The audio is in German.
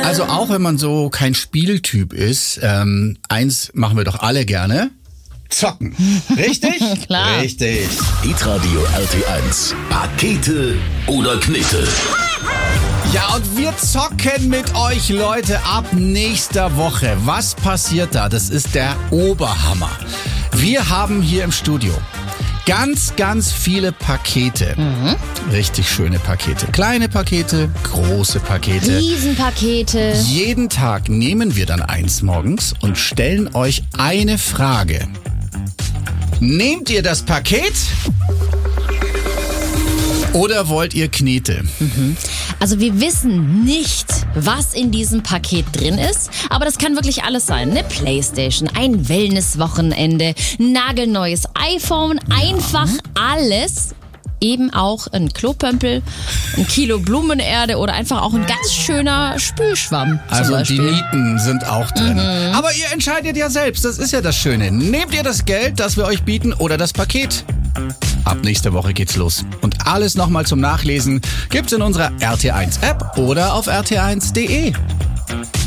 Also auch wenn man so kein Spieltyp ist, eins machen wir doch alle gerne. Zocken. Richtig? Klar. Richtig. Hitradio RT1. Pakete oder Knete? Ja, und wir zocken mit euch, Leute, ab nächster Woche. Was passiert da? Das ist der Oberhammer. Wir haben hier im Studio ganz viele Pakete. Richtig schöne Pakete. Kleine Pakete, große Pakete. Riesenpakete. Jeden Tag nehmen wir dann eins morgens und stellen euch eine Frage. Nehmt ihr das Paket oder wollt ihr Knete? Also wir wissen nicht, was in diesem Paket drin ist, aber das kann wirklich alles sein. Eine Playstation, ein Wellnesswochenende, ein nagelneues iPhone, einfach alles. Eben auch ein Klopömpel, ein Kilo Blumenerde oder einfach auch ein ganz schöner Spülschwamm. Also die Nieten sind auch drin. Aber ihr entscheidet ja selbst, das ist ja das Schöne. Nehmt ihr das Geld, das wir euch bieten, oder das Paket? Ab nächste Woche geht's los. Und alles nochmal zum Nachlesen gibt's in unserer RT1 App oder auf rt1.de.